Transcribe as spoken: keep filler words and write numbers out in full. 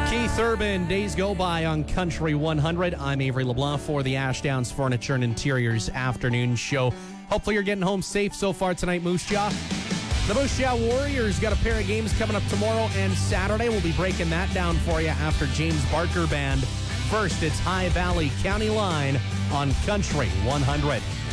Keith Urban, Days Go By on Country one hundred. I'm Avery LeBlanc for the Ashdowns Furniture and Interiors afternoon show. Hopefully you're getting home safe so far tonight, Moose Jaw. The Moose Jaw Warriors got a pair of games coming up tomorrow and Saturday. We'll be breaking that down for you after James Barker Band. First, it's High Valley County Line on Country one hundred.